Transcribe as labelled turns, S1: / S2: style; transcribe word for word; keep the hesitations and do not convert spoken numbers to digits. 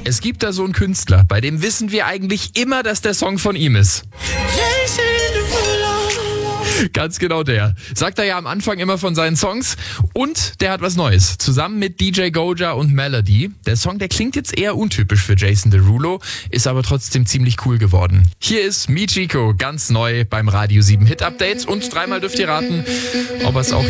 S1: Es gibt da so einen Künstler, bei dem wissen wir eigentlich immer, dass der Song von ihm ist. Ganz genau der. Sagt er ja am Anfang immer von seinen Songs. Und der hat was Neues. Zusammen mit D J Goja und Melody. Der Song, der klingt jetzt eher untypisch für Jason Derulo, ist aber trotzdem ziemlich cool geworden. Hier ist Michiko ganz neu beim Radio sieben Hit Update. Und dreimal dürft ihr raten, ob er es auch